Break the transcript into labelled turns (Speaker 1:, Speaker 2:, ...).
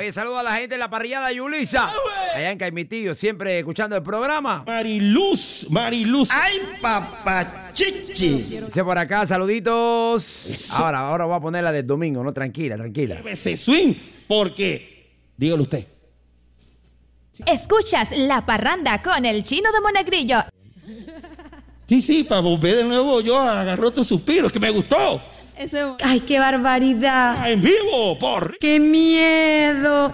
Speaker 1: saludo a la gente de la parrillada Yulisa. Allá en Caimitillo, siempre escuchando el programa.
Speaker 2: Mariluz.
Speaker 3: ¡Ay, papachichi!
Speaker 1: Dice por acá, saluditos. Ahora voy a poner la del domingo, ¿no? Tranquila.
Speaker 2: Ese swing, porque, dígalo usted.
Speaker 4: Escuchas La Parranda con el Chino de Monegrillo.
Speaker 2: Sí, para volver de nuevo yo agarré otros suspiros, que me gustó.
Speaker 5: ¡Ay, qué barbaridad!
Speaker 2: En vivo, por...
Speaker 5: ¡Qué miedo!